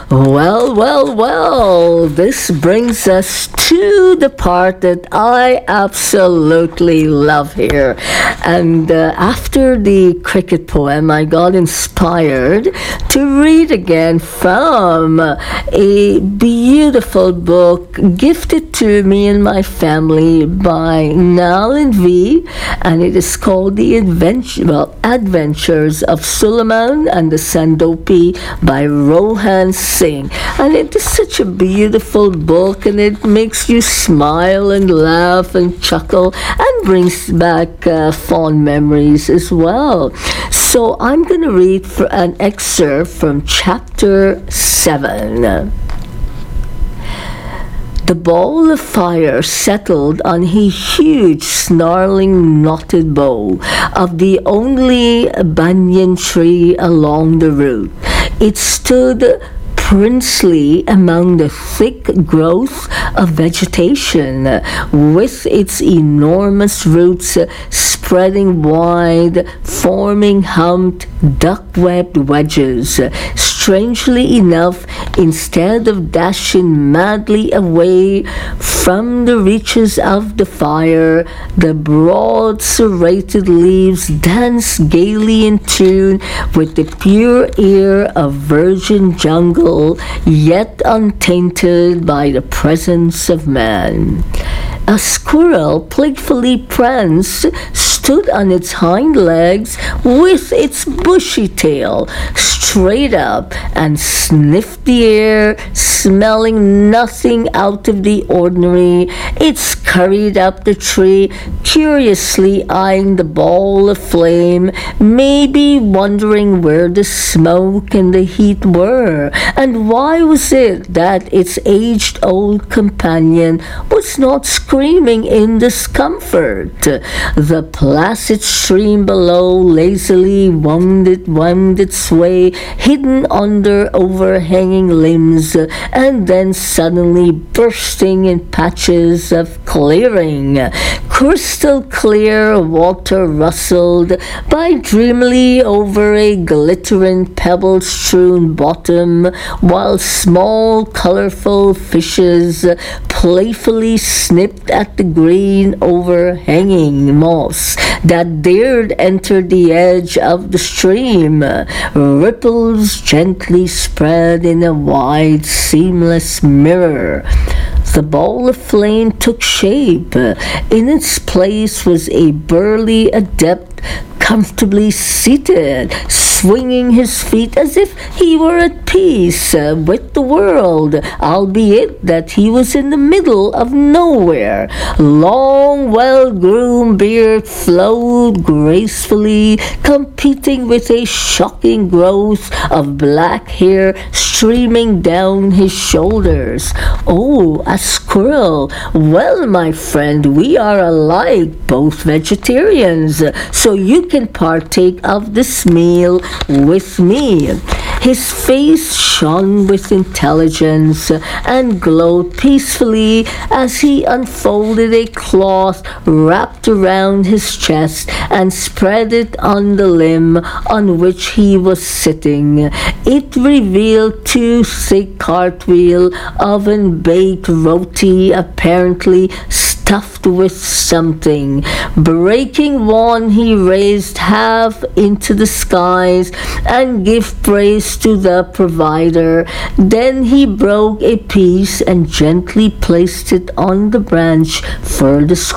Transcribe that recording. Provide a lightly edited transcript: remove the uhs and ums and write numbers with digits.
Well, this brings us to the part that I absolutely love here. And after the cricket poem, I got inspired to read again from a beautiful book gifted to me and my family by Nalin V, and it is called Adventures of Suleiman and the Sandopi by Rohan Singh. And it is such a beautiful book, and it makes you smile and laugh and chuckle and brings back fond memories as well. So I'm going to read an excerpt from chapter 7. The ball of fire settled on a huge, snarling, knotted bough of the only banyan tree along the route. It stood princely among the thick growth of vegetation, with its enormous roots spreading wide, forming humped, duck-webbed wedges. Strangely enough, instead of dashing madly away from the reaches of the fire, the broad serrated leaves danced gaily in tune with the pure air of virgin jungle, yet untainted by the presence of man. A squirrel, playfully pranced, stood on its hind legs with its bushy tail straight up and sniffed the air, smelling nothing out of the ordinary. It scurried up the tree, curiously eyeing the ball of flame, maybe wondering where the smoke and the heat were, and why was it that its aged-old companion was not screaming in discomfort. The placid stream below lazily wound its way, hidden under overhanging limbs, and then suddenly bursting in patches of clearing. Crystal clear water rustled by dreamily over a glittering pebble-strewn bottom, while small colorful fishes playfully snipped at the green overhanging moss that dared enter the edge of the stream. Ripples gently spread in a wide, seamless mirror. The ball of flame took shape. In its place was a burly adept, comfortably seated, swinging his feet as if he were at peace with the world, albeit that he was in the middle of nowhere. Long, well-groomed beard flowed gracefully, competing with a shocking growth of black hair streaming down his shoulders. Oh, a squirrel! Well, my friend, we are alike, both vegetarians, so you can partake of this meal with me. His face shone with intelligence and glowed peacefully as he unfolded a cloth wrapped around his chest and spread it on the limb on which he was sitting. It revealed two thick cartwheel oven-baked roti, apparently stuffed with something. Breaking one, he raised half into the skies and gave praise to the provider. Then he broke a piece and gently placed it on the branch furthest